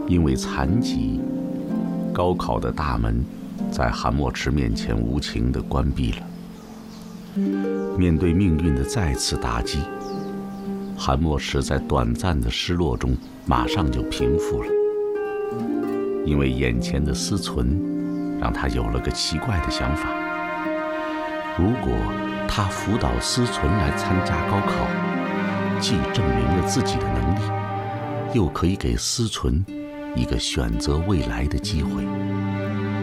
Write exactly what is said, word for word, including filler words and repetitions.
因为残疾，高考的大门在韩墨池面前无情地关闭了。面对命运的再次打击，韩墨池在短暂的失落中马上就平复了。因为眼前的思存让他有了个奇怪的想法：如果他辅导思存来参加高考，既证明了自己的能力，又可以给思存一个选择未来的机会。